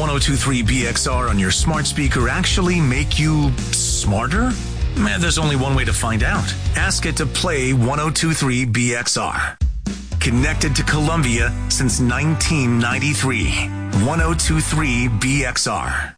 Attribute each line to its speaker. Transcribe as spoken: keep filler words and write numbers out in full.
Speaker 1: one oh two three B X R on your smart speaker actually make you smarter? Man, there's only one way to find out. Ask it to play one oh two three B X R. Connected to Columbia since nineteen ninety-three. one oh two three B X R.